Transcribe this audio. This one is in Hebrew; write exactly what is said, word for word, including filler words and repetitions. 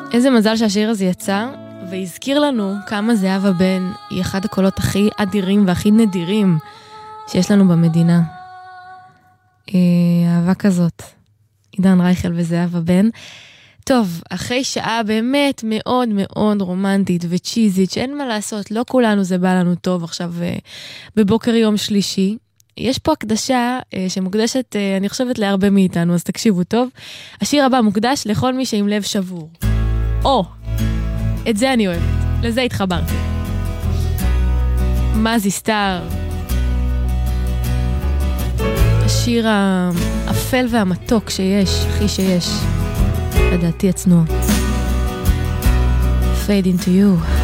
איזה מזל שהשיר הזה יצא, והזכיר לנו כמה זהבה בן היא אחד הקולות הכי אדירים והכי נדירים שיש לנו במדינה. אהבה כזאת. עידן רייכל וזהבה בן. טוב, אחרי שעה באמת מאוד מאוד רומנטית וצ'יזית, שאין מה לעשות, לא כולנו זה בא לנו טוב עכשיו בבוקר יום שלישי. יש פה הקדשה שמוקדשת, אני חושבת, להרבה מאיתנו, אז תקשיבו טוב. השיר הבא מוקדש לכל מי שעם לב שבור. או, את זה אני אוהבת, לזה התחברתי. מזי סטאר. השיר האפל והמתוק שיש, הכי שיש. לדעתי הצנוע. Fade into you.